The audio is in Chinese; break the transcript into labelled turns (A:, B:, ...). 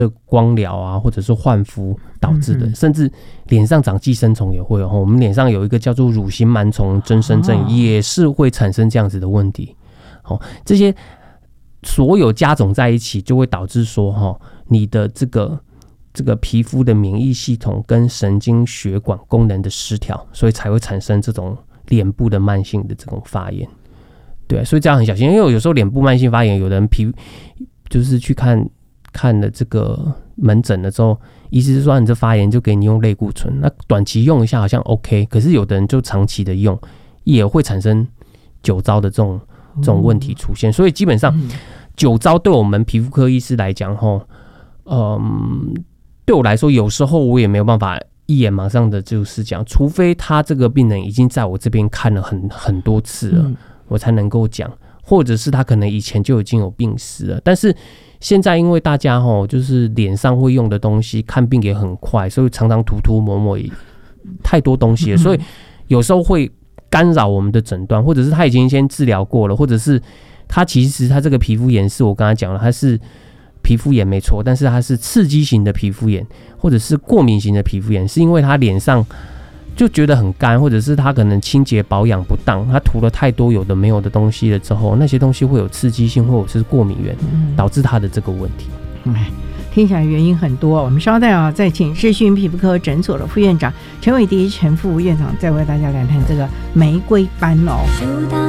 A: 光疗啊，或者是换肤导致的，甚至脸上长寄生虫也会我们脸上有一个叫做乳型螨虫增生症，也是会产生这样子的问题。这些所有加总在一起，就会导致说你的这个皮肤的免疫系统跟神经血管功能的失调，所以才会产生这种脸部的慢性的这种发炎。对，所以这样很小心，因为有时候脸部慢性发炎，有的人就是去看了这个门诊了之后，医师是说你这发炎就给你用类固醇，那短期用一下好像 OK， 可是有的人就长期的用也会产生酒糟的这种问题出现，所以基本上酒糟对我们皮肤科医师来讲对我来说有时候我也没有办法一眼马上的就是讲，除非他这个病人已经在我这边看了很多次了，我才能够讲，或者是他可能以前就已经有病史了，但是现在因为大家就是脸上会用的东西看病也很快，所以常常涂抹太多东西了，所以有时候会干扰我们的诊断，或者是他已经先治疗过了，或者是他其实他这个皮肤炎是我刚才讲了，他是皮肤炎没错，但是它是刺激型的皮肤炎，或者是过敏型的皮肤炎，是因为他脸上就觉得很干，或者是他可能清洁保养不当，他涂了太多有的没有的东西了之后，那些东西会有刺激性或者是过敏源，导致他的这个问题。
B: 听起来原因很多，我们稍待再请视讯皮肤科诊所的副院长陈伟迪陈副院长再为大家来谈这个玫瑰斑